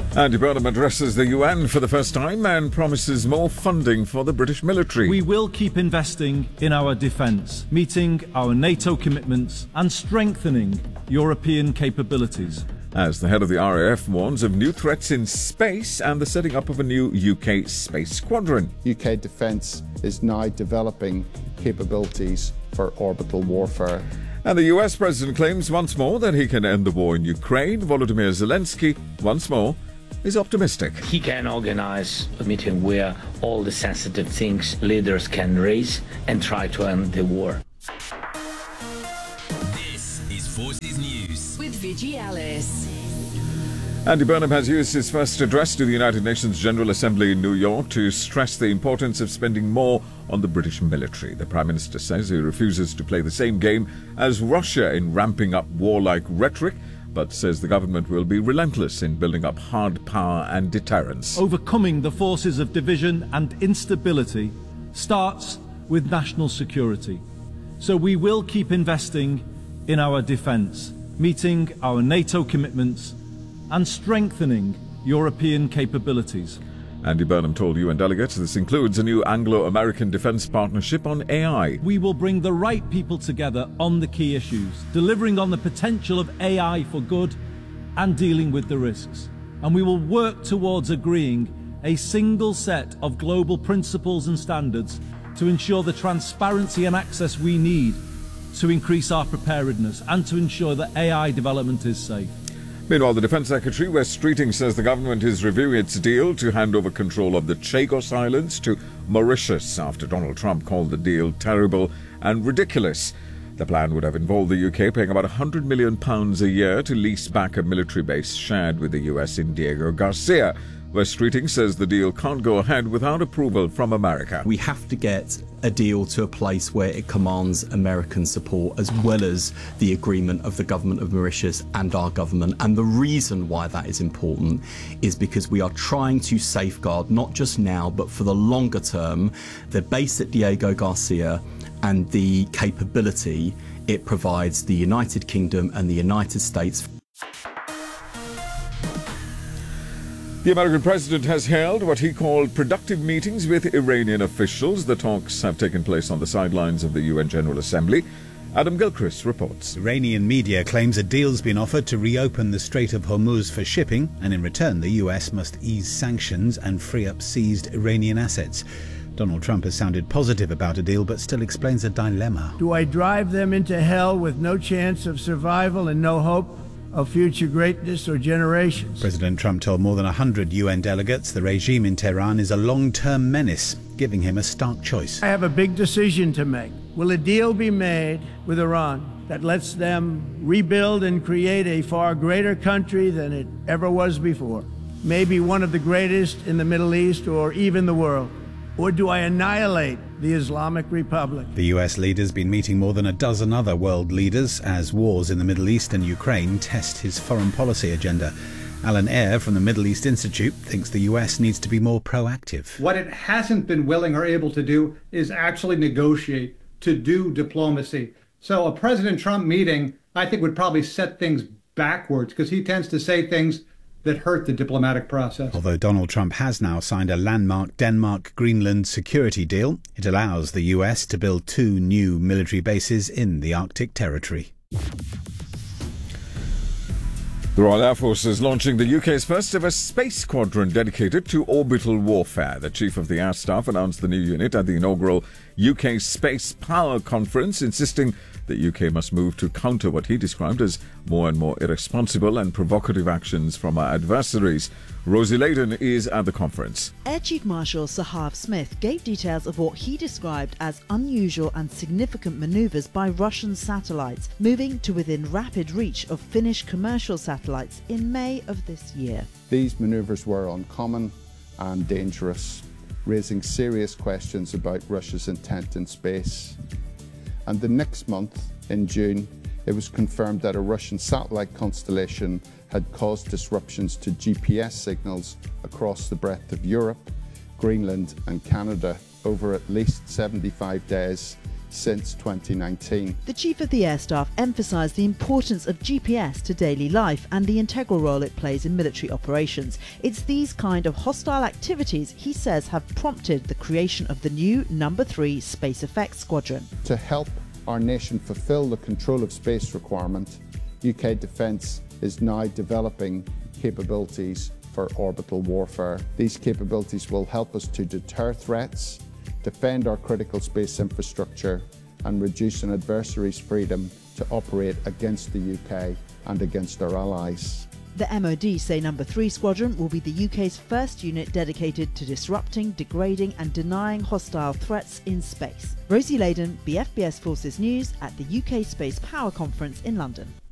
Andy Burnham addresses the UN for the first time and promises more funding for the British military. We will keep investing in our defence, meeting our NATO commitments and strengthening European capabilities. As the head of the RAF warns of new threats in space and the setting up of a new UK space squadron. UK defence is now developing capabilities for orbital warfare. And the US president claims once more that he can end the war in Ukraine. Volodymyr Zelensky, once more, is optimistic. He can organize a meeting where all the sensitive things leaders can raise and try to end the war. This is Forces News with Vigi Alice. Andy Burnham has used his first address to the United Nations General Assembly in New York to stress the importance of spending more on the British military. The Prime Minister says he refuses to play the same game as Russia in ramping up warlike rhetoric, but says the government will be relentless in building up hard power and deterrence. Overcoming the forces of division and instability starts with national security. So we will keep investing in our defence, meeting our NATO commitments and strengthening European capabilities. Andy Burnham told UN delegates this includes a new Anglo-American defence partnership on AI. We will bring the right people together on the key issues, delivering on the potential of AI for good and dealing with the risks. And we will work towards agreeing a single set of global principles and standards to ensure the transparency and access we need to increase our preparedness and to ensure that AI development is safe. Meanwhile, the Defence Secretary, Wes Streeting, says the government is reviewing its deal to hand over control of the Chagos Islands to Mauritius after Donald Trump called the deal terrible and ridiculous. The plan would have involved the UK paying about £100 million a year to lease back a military base shared with the US in Diego Garcia. Wes Streeting says the deal can't go ahead without approval from America. We have to get a deal to a place where it commands American support as well as the agreement of the government of Mauritius and our government. And the reason why that is important is because we are trying to safeguard, not just now, but for the longer term, the base at Diego Garcia and the capability it provides the United Kingdom and the United States. The American president has held what he called productive meetings with Iranian officials. The talks have taken place on the sidelines of the UN General Assembly. Adam Gilchrist reports. Iranian media claims a deal's been offered to reopen the Strait of Hormuz for shipping, and in return the US must ease sanctions and free up seized Iranian assets. Donald Trump has sounded positive about a deal, but still explains a dilemma. Do I drive them into hell with no chance of survival and no hope of future greatness or generations? President Trump told more than 100 UN delegates the regime in Tehran is a long-term menace, giving him a stark choice. I have a big decision to make. Will a deal be made with Iran that lets them rebuild and create a far greater country than it ever was before? Maybe one of the greatest in the Middle East or even the world. Or do I annihilate the Islamic Republic? The US leader's been meeting more than a dozen other world leaders as wars in the Middle East and Ukraine test his foreign policy agenda. Alan Eyre from the Middle East Institute thinks the US needs to be more proactive. What it hasn't been willing or able to do is actually negotiate, to do diplomacy. So a President Trump meeting, I think, would probably set things backwards because he tends to say things that hurt the diplomatic process. Although Donald Trump has now signed a landmark Denmark-Greenland security deal, it allows the US to build 2 new military bases in the Arctic territory. The Royal Air Force is launching the UK's first ever space squadron dedicated to orbital warfare. The Chief of the Air Staff announced the new unit at the inaugural UK Space Power Conference, insisting the UK must move to counter what he described as more and more irresponsible and provocative actions from our adversaries. Rosie Layden is at the conference. Air Chief Marshal Sir Harv Smith gave details of what he described as unusual and significant manoeuvres by Russian satellites, moving to within rapid reach of Finnish commercial satellites in May of this year. These manoeuvres were uncommon and dangerous, raising serious questions about Russia's intent in space. And the next month, in June, it was confirmed that a Russian satellite constellation had caused disruptions to GPS signals across the breadth of Europe, Greenland and Canada over at least 75 days since 2019. The Chief of the Air Staff emphasised the importance of GPS to daily life and the integral role it plays in military operations. It's these kind of hostile activities, he says, have prompted the creation of the new No. 3 Space Effects Squadron. To help our nation fulfil the control of space requirement, UK Defence is now developing capabilities for orbital warfare. These capabilities will help us to deter threats, defend our critical space infrastructure, and reduce an adversary's freedom to operate against the UK and against our allies. The MOD say No. 3 Squadron will be the UK's first unit dedicated to disrupting, degrading and denying hostile threats in space. Rosie Layden, BFBS Forces News at the UK Space Power Conference in London.